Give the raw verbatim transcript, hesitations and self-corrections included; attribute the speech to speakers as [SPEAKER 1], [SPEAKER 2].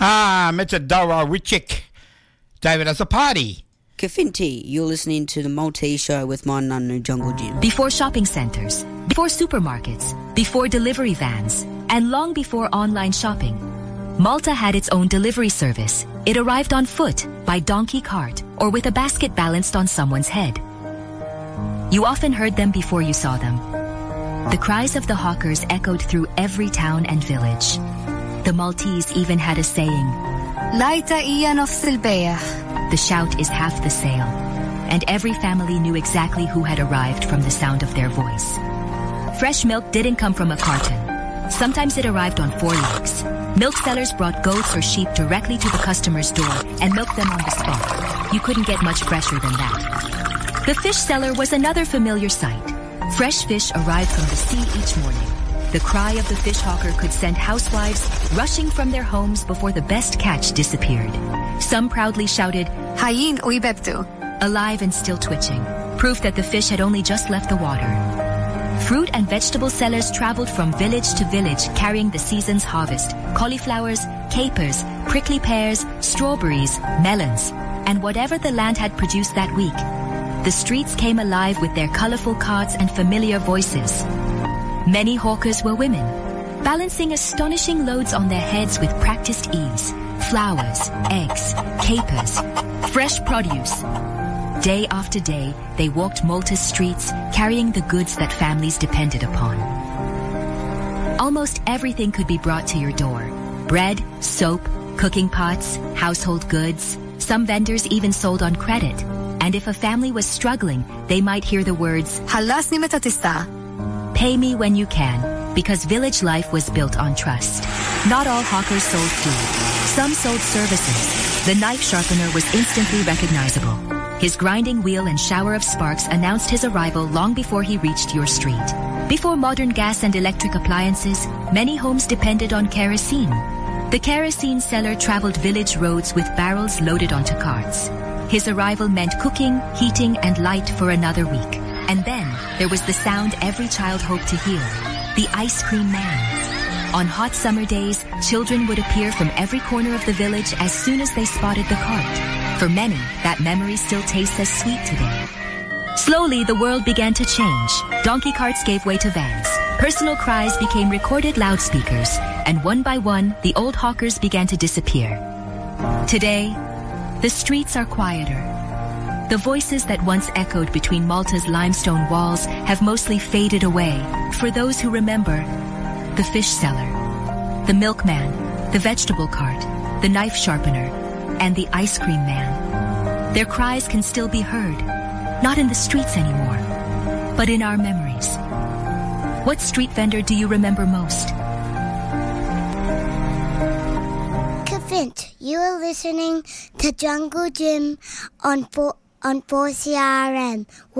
[SPEAKER 1] Ah, Mister Dara Wichik. David has a party.
[SPEAKER 2] Kafinti, you're listening to the Maltese Show with my Nanu Jungle Jim.
[SPEAKER 3] Before shopping centres, before supermarkets, before delivery vans, and long before online shopping, Malta had its own delivery service. It arrived on foot, by donkey cart, or with a basket balanced on someone's head. You often heard them before you saw them. The cries of the hawkers echoed through every town and village. The Maltese even had a saying, Laita iya nofs il-bayah. The shout is half the sale, and every family knew exactly who had arrived from the sound of their voice. Fresh milk didn't come from a carton. Sometimes it arrived on four legs. Milk sellers brought goats or sheep directly to the customer's door and milked them on the spot. You couldn't get much fresher than that. The fish seller was another familiar sight. Fresh fish arrived from the sea each morning. The cry of the fish hawker could send housewives rushing from their homes before the best catch disappeared. Some proudly shouted, Hayin uibebtu, alive and still twitching, proof that the fish had only just left the water. Fruit and vegetable sellers traveled from village to village carrying the season's harvest, cauliflowers, capers, prickly pears, strawberries, melons, and whatever the land had produced that week. The streets came alive with their colorful carts and familiar voices. Many hawkers were women, balancing astonishing loads on their heads with practiced ease. Flowers, eggs, capers, fresh produce. Day after day, they walked Malta's streets, carrying the goods that families depended upon. Almost everything could be brought to your door. Bread, soap, cooking pots, household goods. Some vendors even sold on credit. And if a family was struggling, they might hear the words, Halas ni metatista. Pay me when you can, because village life was built on trust. Not all hawkers sold food. Some sold services. The knife sharpener was instantly recognizable. His grinding wheel and shower of sparks announced his arrival long before he reached your street. Before modern gas and electric appliances, many homes depended on kerosene. The kerosene seller traveled village roads with barrels loaded onto carts. His arrival meant cooking, heating, and light for another week. And then there was the sound every child hoped to hear, the ice cream man. On hot summer days, children would appear from every corner of the village as soon as they spotted the cart. For many, that memory still tastes as sweet today. Slowly, the world began to change. Donkey carts gave way to vans. Personal cries became recorded loudspeakers. And one by one, the old hawkers began to disappear. Today, the streets are quieter. The voices that once echoed between Malta's limestone walls have mostly faded away. For those who remember, the fish seller, the milkman, the vegetable cart, the knife sharpener, and the ice cream man. Their cries can still be heard, not in the streets anymore, but in our memories. What street vendor do you remember most?
[SPEAKER 4] Kavint, you are listening to Jungle Jim on four on four C R M.